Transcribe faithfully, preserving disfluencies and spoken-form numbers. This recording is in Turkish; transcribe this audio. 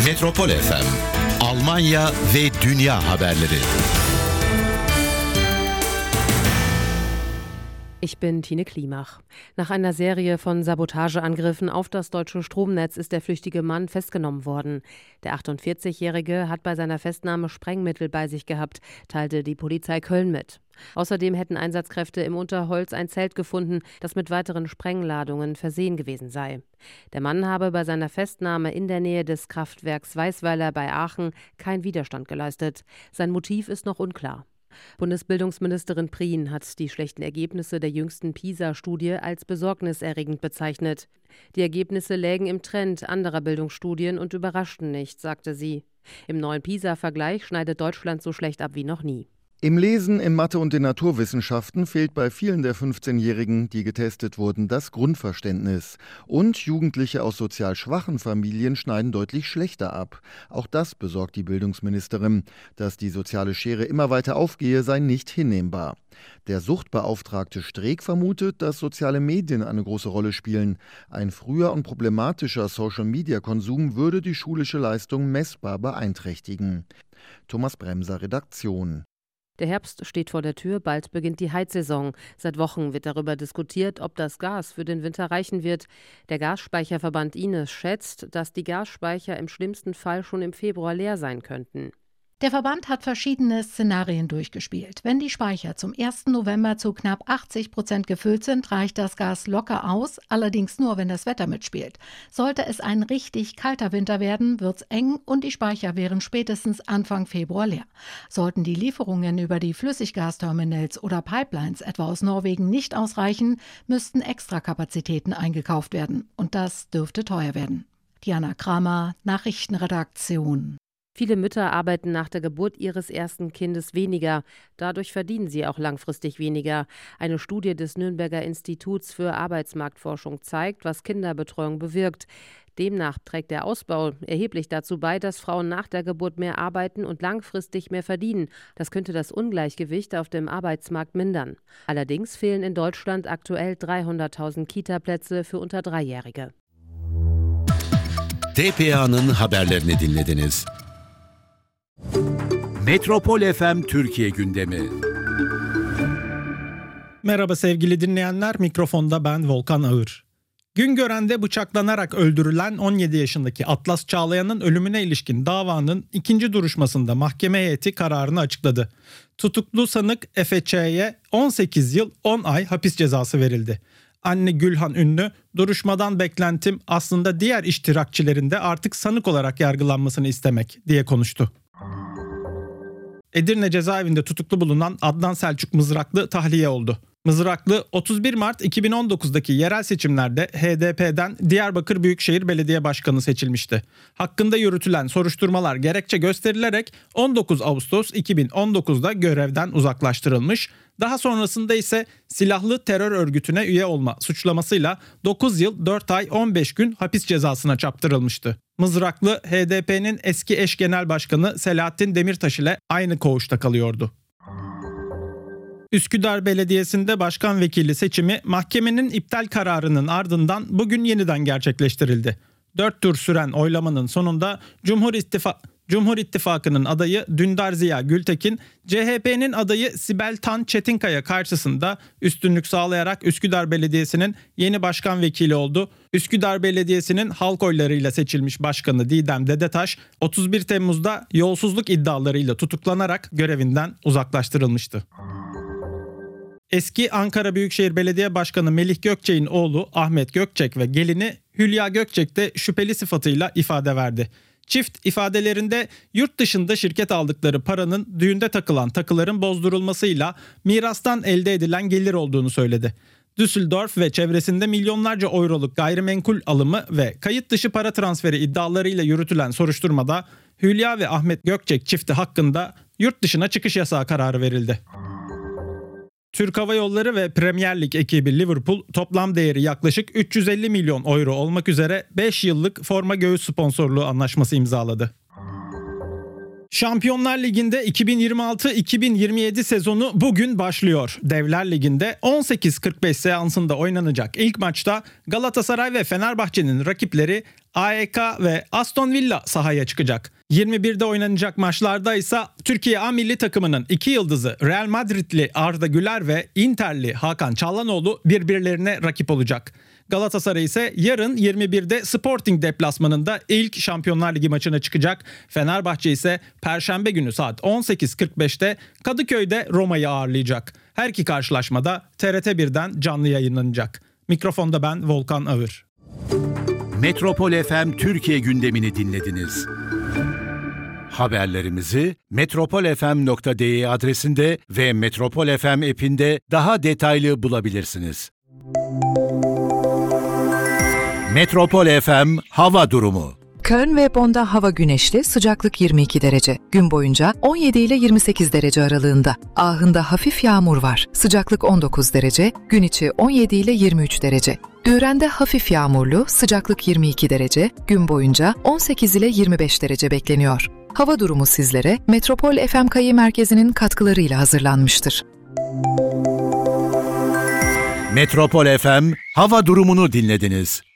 Metropol F M, Almanya ve dünya haberleri. Ich bin Tine Klimach. Nach einer Serie von Sabotageangriffen auf das deutsche Stromnetz ist der flüchtige Mann festgenommen worden. Der achtundvierzigjährige hat bei seiner Festnahme Sprengmittel bei sich gehabt, teilte die Polizei Köln mit. Außerdem hätten Einsatzkräfte im Unterholz ein Zelt gefunden, das mit weiteren Sprengladungen versehen gewesen sei. Der Mann habe bei seiner Festnahme in der Nähe des Kraftwerks Weißweiler bei Aachen keinen Widerstand geleistet. Sein Motiv ist noch unklar. Bundesbildungsministerin Prien hat die schlechten Ergebnisse der jüngsten PISA-Studie als besorgniserregend bezeichnet. Die Ergebnisse lägen im Trend anderer Bildungsstudien und überraschten nicht, sagte sie. Im neuen PISA-Vergleich schneidet Deutschland so schlecht ab wie noch nie. Im Lesen, in Mathe und den Naturwissenschaften fehlt bei vielen der fünfzehnjährigen, die getestet wurden, das Grundverständnis. Und Jugendliche aus sozial schwachen Familien schneiden deutlich schlechter ab. Auch das besorgt die Bildungsministerin. Dass die soziale Schere immer weiter aufgehe, sei nicht hinnehmbar. Der Suchtbeauftragte Streeck vermutet, dass soziale Medien eine große Rolle spielen. Ein früher und problematischer Social-Media-Konsum würde die schulische Leistung messbar beeinträchtigen. Thomas Bremser, Redaktion. Der Herbst steht vor der Tür, bald beginnt die Heizsaison. Seit Wochen wird darüber diskutiert, ob das Gas für den Winter reichen wird. Der Gasspeicherverband Ines schätzt, dass die Gasspeicher im schlimmsten Fall schon im Februar leer sein könnten. Der Verband hat verschiedene Szenarien durchgespielt. Wenn die Speicher zum ersten November zu knapp achtzig Prozent gefüllt sind, reicht das Gas locker aus, allerdings nur, wenn das Wetter mitspielt. Sollte es ein richtig kalter Winter werden, wird's eng und die Speicher wären spätestens Anfang Februar leer. Sollten die Lieferungen über die Flüssiggasterminals oder Pipelines etwa aus Norwegen nicht ausreichen, müssten Extrakapazitäten eingekauft werden. Und das dürfte teuer werden. Diana Kramer, Nachrichtenredaktion. Viele Mütter arbeiten nach der Geburt ihres ersten Kindes weniger. Dadurch verdienen sie auch langfristig weniger. Eine Studie des Nürnberger Instituts für Arbeitsmarktforschung zeigt, was Kinderbetreuung bewirkt. Demnach trägt der Ausbau erheblich dazu bei, dass Frauen nach der Geburt mehr arbeiten und langfristig mehr verdienen. Das könnte das Ungleichgewicht auf dem Arbeitsmarkt mindern. Allerdings fehlen in Deutschland aktuell dreihunderttausend Kita-Plätze für unter Dreijährige. T P A'nın haberlerini dinlediniz. Metropol F M Türkiye gündemi. Merhaba sevgili dinleyenler, mikrofonda ben Volkan Ağır. Güngören'de bıçaklanarak öldürülen on yedi yaşındaki Atlas Çağlayan'ın ölümüne ilişkin davanın ikinci duruşmasında mahkeme heyeti kararını açıkladı. Tutuklu sanık Efe Ç'ye on sekiz yıl on ay hapis cezası verildi. Anne Gülhan Ünlü, duruşmadan beklentim aslında diğer iştirakçilerin de artık sanık olarak yargılanmasını istemek diye konuştu. Edirne cezaevinde tutuklu bulunan Adnan Selçuk Mızraklı tahliye oldu. Mızraklı otuz bir Mart iki bin on dokuzdaki yerel seçimlerde H D P'den Diyarbakır Büyükşehir Belediye Başkanı seçilmişti. Hakkında yürütülen soruşturmalar gerekçe gösterilerek on dokuz Ağustos iki bin on dokuzda görevden uzaklaştırılmış. Daha sonrasında ise silahlı terör örgütüne üye olma suçlamasıyla dokuz yıl dört ay on beş gün hapis cezasına çarptırılmıştı. Mızraklı H D P'nin eski eş genel başkanı Selahattin Demirtaş ile aynı koğuşta kalıyordu. Üsküdar Belediyesi'nde başkan vekili seçimi mahkemenin iptal kararının ardından bugün yeniden gerçekleştirildi. Dört tur süren oylamanın sonunda Cumhur İttifa- Cumhur İttifakı'nın adayı Dündar Ziya Gültekin, C H P'nin adayı Sibel Tan Çetinkaya karşısında üstünlük sağlayarak Üsküdar Belediyesi'nin yeni başkan vekili oldu. Üsküdar Belediyesi'nin halk oylarıyla seçilmiş başkanı Didem Dedetaş, otuz bir Temmuz'da yolsuzluk iddialarıyla tutuklanarak görevinden uzaklaştırılmıştı. Eski Ankara Büyükşehir Belediye Başkanı Melih Gökçek'in oğlu Ahmet Gökçek ve gelini Hülya Gökçek de şüpheli sıfatıyla ifade verdi. Çift ifadelerinde yurt dışında şirket aldıkları paranın düğünde takılan takıların bozdurulmasıyla mirastan elde edilen gelir olduğunu söyledi. Düsseldorf ve çevresinde milyonlarca euroluk gayrimenkul alımı ve kayıt dışı para transferi iddialarıyla yürütülen soruşturmada Hülya ve Ahmet Gökçek çifti hakkında yurt dışına çıkış yasağı kararı verildi. Türk Hava Yolları ve Premier Lig ekibi Liverpool toplam değeri yaklaşık üç yüz elli milyon euro olmak üzere beş yıllık forma göğüs sponsorluğu anlaşması imzaladı. Şampiyonlar Ligi'nde iki bin yirmi altı iki bin yirmi yedi sezonu bugün başlıyor. Devler Ligi'nde on sekiz kırk beş seansında oynanacak ilk maçta Galatasaray ve Fenerbahçe'nin rakipleri A E K ve Aston Villa sahaya çıkacak. yirmi birde oynanacak maçlarda ise Türkiye A milli takımının iki yıldızı Real Madridli Arda Güler ve Interli Hakan Çalhanoğlu birbirlerine rakip olacak. Galatasaray ise yarın yirmi birde Sporting deplasmanında ilk Şampiyonlar Ligi maçına çıkacak. Fenerbahçe ise Perşembe günü saat on sekiz kırk beşte Kadıköy'de Roma'yı ağırlayacak. Her iki karşılaşmada T R T birden canlı yayınlanacak. Mikrofonda ben Volkan Ağır. Metropol F M Türkiye gündemini dinlediniz. Haberlerimizi metropol f m nokta d e adresinde ve Metropol F M app'inde daha detaylı bulabilirsiniz. Metropol F M hava durumu. Köln ve Bonn'da hava güneşli, sıcaklık yirmi iki derece. Gün boyunca on yedi ile yirmi sekiz derece aralığında. Aachen'da hafif yağmur var. Sıcaklık on dokuz derece, gün içi on yedi ile yirmi üç derece. Düren'de hafif yağmurlu, sıcaklık yirmi iki derece, gün boyunca on sekiz ile yirmi beş derece bekleniyor. Hava durumu sizlere Metropol F M Kayı Merkezi'nin katkılarıyla hazırlanmıştır. Metropol F M hava durumunu dinlediniz.